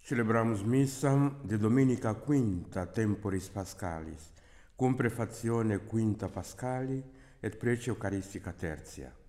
Celebramus missam de Dominica quinta temporis Pascalis, cum prefazione quinta Pascali et prece Eucharistica tertia.